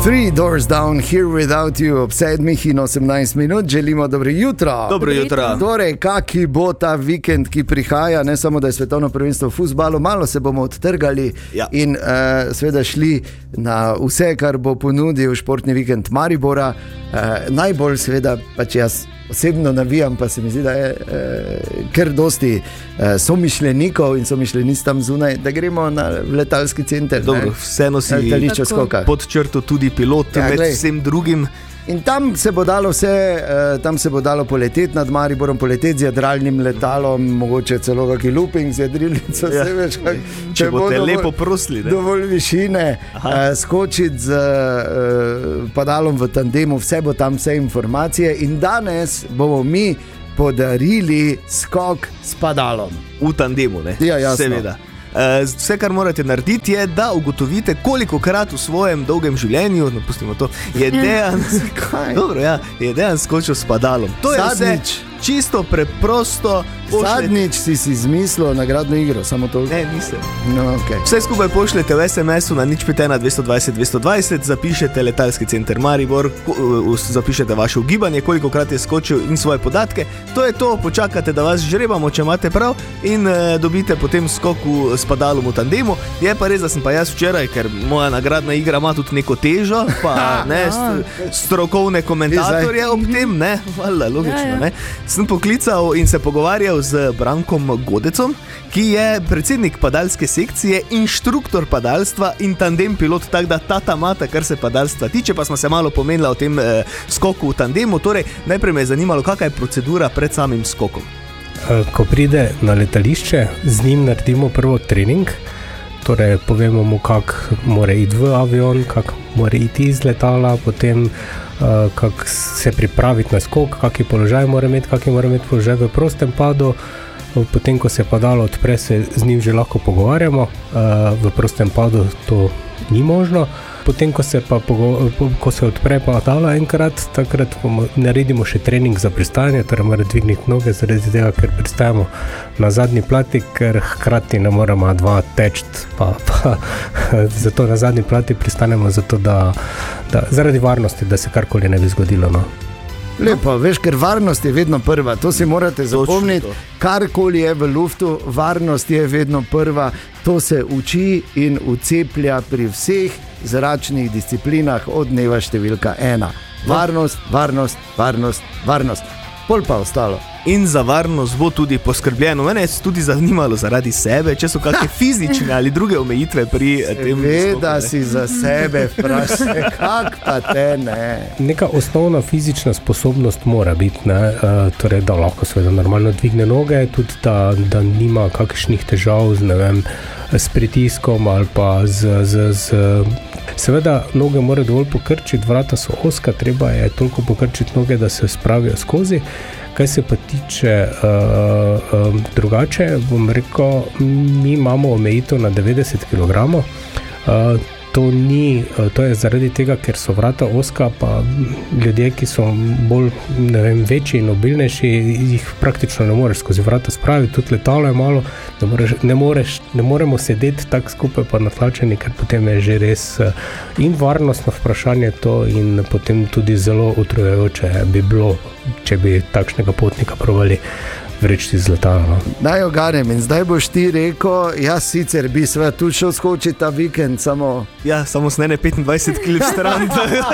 Three Doors Down, Here Without You, ob 7:18 minut, želimo dobro jutro. Dobro jutro. Torej, kaki bo ta vikend, ki prihaja, ne samo, da je svetovno prvenstvo v fuzbalu, malo se bomo odtrgali in seveda šli na vse, kar bo ponudil športni vikend Maribora. Najbolj seveda, pač jaz osebno navijam, pa se mi zdi, da je kar dosti somišljenikov in somišljenic tam zunaj, da gremo na letalski center. Dobro, vseeno si pod črto tudi pilot, med vsem drugim. In tam se bo dalo tam se bo dalo poleteti nad Mariborom, poleteti z jadralnim letalom, mogoče celo kakšen looping z jadrilnico, se veš, če boste lepo prosili, dovolj višine, skočiti z padalom v tandemu, vse bo tam, vse informacije, in danes bomo mi podarili skok s padalom. V tandemu, ne? Ja, jasno. Seveda. Vse, kar morate narediti, je, da ugotovite, kolikokrat v svojem dolgem življenju, pustimo to, je Dejan skočil s padalom. To je zadnjič. Vse čisto preprosto. Zadnjič si izmislil nagradno igro, samo to. Ne, nisem. No, okay. Vse skupaj pošljete v SMS-u na 051 220 220, zapišete letalski center Maribor, zapišete vaše ugibanje, kolikokrat je skočil in svoje podatke. To je to, počakate, da vas žrebamo, če imate prav, in dobite potem skoku s padalom v tandemu. Je pa res, da sem pa jaz včeraj, ker moja nagradna igra ima tudi neko težo, pa strokovne komentatorje ob tem, ne, valjda, logično, ne. Sem poklical in se pogovarjal z Brankom Godecom, ki je predsednik padalske sekcije, inštruktor padalstva in tandem pilot, tako da tata mata, kar se padalstva tiče, pa smo se malo pomenili o tem skoku v tandemu. Torej, najprej me je zanimalo, kakva je procedura pred samim skokom. Ko pride na letališče, z njim naredimo prvo trening, torej povemo mu, kako mora iti v avion, kako mora iti iz letala, potem kako se pripraviti na skok, kakšen položaj mora imeti, položaj v prostem padu. Potem, ko se padalo odpre, se z njim že lahko pogovarjamo, v prostem padu to ni možno. Potem, ko se odpre padalo enkrat, takrat naredimo še trening za pristajanje, torej mora dvigniti noge, zaradi tega, ker pristajamo na zadnji plati, ker hkrati ne moramo dva teči, pa zato na zadnji plati pristanemo, zato da zaradi varnosti, da se karkoli ne bi zgodilo. No. Lepo, veš, ker varnost je vedno prva, to si morate zapomniti, karkoli je v luftu, varnost je vedno prva, to se uči in uceplja pri vseh zračnih disciplinah od dneva številka 1. Varnost, varnost, varnost, varnost, pol pa ostalo. In za varnost bo tudi poskrbljeno. Mene je tudi zanimalo zaradi sebe, če so kakšne fizične ali druge omejitve pri tem. Seveda si za sebe vprašaj, kak pa te ne. Neka osnovna fizična sposobnost mora biti, torej, da lahko seveda normalno dvigne noge, tudi da nima kakšnih težav s pritiskom ali pa seveda noge mora dovolj pokrčiti, vrata so ozka, treba je toliko pokrčiti noge, da se spravijo skozi. Kaj se pa tiče drugače, bom rekel, mi imamo omejitev na 90 kg. To je zaradi tega, ker so vrata ozka, pa ljudje, ki so bolj večji in obilnejši, jih praktično ne moreš skozi vrata spraviti, tudi letalo je malo, ne moremo sedeti tako skupaj pa natlačeni, ker potem je že res in varnostno vprašanje to in potem tudi zelo utrujajoče bi bilo, če bi takšnega potnika probali vreči z letala. No. Naj oganem in zdaj boš ti rekel, jaz sicer bi seveda tu šel skočiti ta vikend, samo... Ja, samo snene 25 km stran.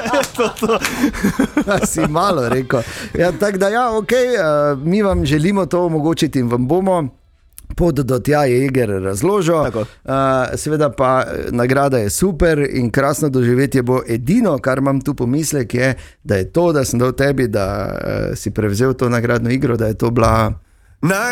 Si malo rekel. Ja, tako da mi vam želimo to omogočiti in vam bomo. Pot do tja je Eger razložil, seveda pa nagrada je super in krasno doživetje bo. Edino, kar imam tu pomislek, je, da je to, da sem dal tebi, da si prevzel to nagradno igro, da je to bila